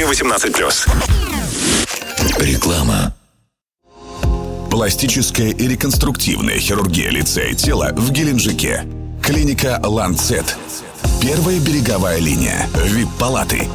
18+. Реклама. Пластическая и реконструктивная хирургия лица и тела в Геленджике. Клиника «Ланцет». Первая береговая линия. ВИП-палаты.